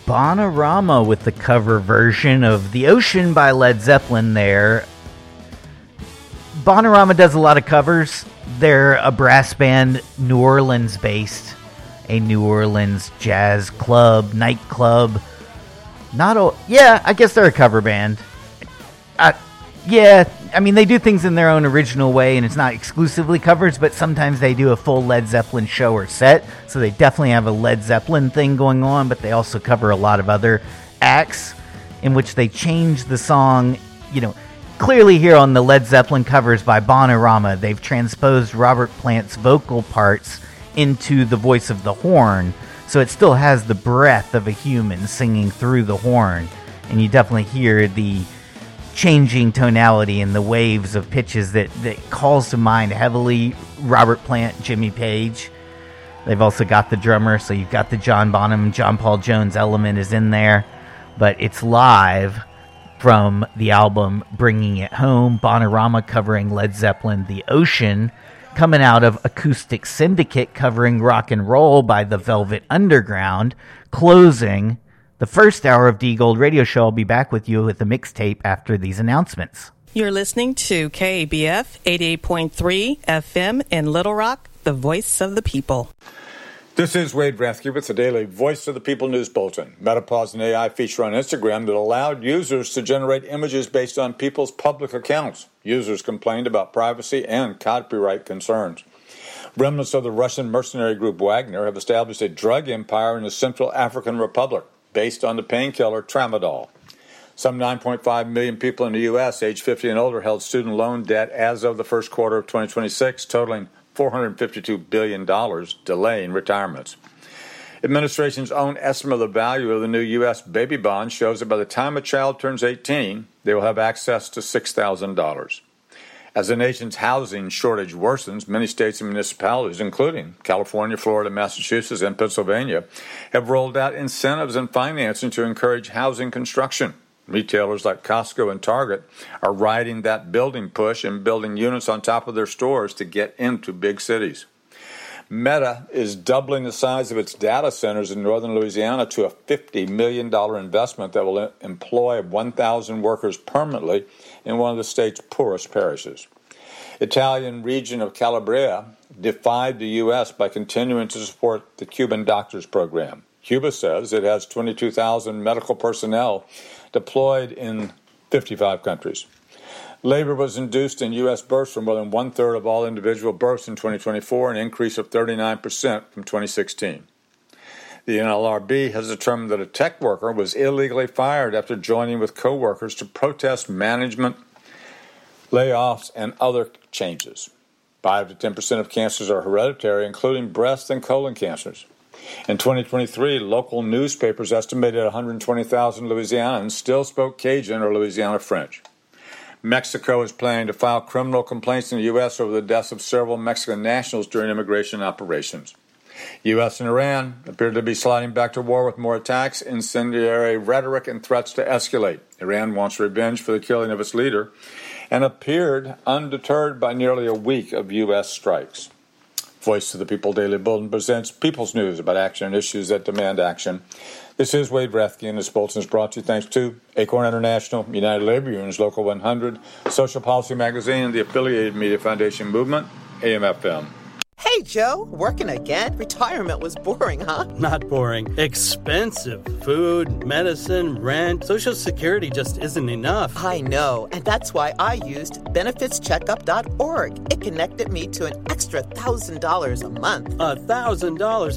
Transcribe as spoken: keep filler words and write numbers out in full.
Bonorama with the cover version of The Ocean by Led Zeppelin there. Bonorama does a lot of covers. They're a brass band, New Orleans based, a New Orleans jazz club, nightclub. Not a, yeah, I guess they're a cover band. Uh, yeah, I mean, they do things in their own original way, and it's not exclusively covers, but sometimes they do a full Led Zeppelin show or set, so they definitely have a Led Zeppelin thing going on, but they also cover a lot of other acts in which they change the song, you know. Clearly here on the Led Zeppelin covers by Bonorama, they've transposed Robert Plant's vocal parts into the voice of the horn, so it still has the breath of a human singing through the horn, and you definitely hear the changing tonality and the waves of pitches that, that calls to mind heavily Robert Plant, Jimmy Page. They've also got the drummer, so you've got the John Bonham, John Paul Jones element is in there, but it's live from the album Bringing It Home, Bonorama covering Led Zeppelin, The Ocean, coming out of Acoustic Syndicate covering Rock and Roll by the Velvet Underground, closing the first hour of D Gold Radio Show. I'll be back with you with a mixtape after these announcements. You're listening to K A B F eighty-eight point three F M in Little Rock, the voice of the people. This is Wade Rathke with the daily Voice of the People News Bulletin. Meta paused an A I feature on Instagram that allowed users to generate images based on people's public accounts. Users complained about privacy and copyright concerns. Remnants of the Russian mercenary group Wagner have established a drug empire in the Central African Republic based on the painkiller Tramadol. Some nine point five million people in the U S age fifty and older held student loan debt as of the first quarter of twenty twenty-six, totaling four hundred fifty-two billion dollars, delaying retirements. Administration's own estimate of the value of the new U S baby bond shows that by the time a child turns eighteen, they will have access to six thousand dollars. As the nation's housing shortage worsens, many states and municipalities, including California, Florida, Massachusetts, and Pennsylvania, have rolled out incentives and financing to encourage housing construction. Retailers like Costco and Target are riding that building push and building units on top of their stores to get into big cities. Meta is doubling the size of its data centers in northern Louisiana to a fifty million dollars investment that will employ one thousand workers permanently in one of the state's poorest parishes. Italian region of Calabria defied the U S by continuing to support the Cuban doctors program. Cuba says it has twenty-two thousand medical personnel deployed in fifty-five countries. Labor was induced in U S births for more than one-third of all individual births in twenty twenty-four, an increase of thirty-nine percent from twenty sixteen. The N L R B has determined that a tech worker was illegally fired after joining with co-workers to protest management, layoffs, and other changes. five to ten percent of cancers are hereditary, including breast and colon cancers. In twenty twenty-three, local newspapers estimated one hundred twenty thousand Louisianans still spoke Cajun or Louisiana French. Mexico is planning to file criminal complaints in the U S over the deaths of several Mexican nationals during immigration operations. U S and Iran appear to be sliding back to war with more attacks, incendiary rhetoric, and threats to escalate. Iran wants revenge for the killing of its leader and appeared undeterred by nearly a week of U S strikes. Voice of the People Daily Bulletin presents People's News about action and issues that demand action. This is Wade Rathke, and this bulletin is brought to you thanks to Acorn International, United Labor Unions Local one hundred, Social Policy Magazine, and the Affiliated Media Foundation Movement, A M F M. Hey, Joe, working again? Retirement was boring, huh? Not boring. Expensive. Food, medicine, rent. Social Security just isn't enough. I know, and that's why I used benefits checkup dot org. It connected me to an extra one thousand dollars a month. A thousand dollars